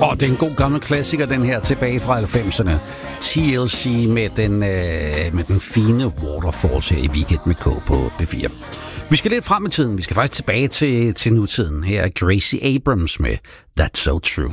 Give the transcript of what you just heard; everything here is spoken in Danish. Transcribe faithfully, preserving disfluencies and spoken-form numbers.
Og det er en god gammel klassiker, den her, tilbage fra halvfemserne. T L C med den, øh, med den fine Waterfalls her i Weekend med K på P fire. Vi skal lidt frem i tiden. Vi skal faktisk tilbage til, til nutiden. Her er Gracie Abrams med That's So True.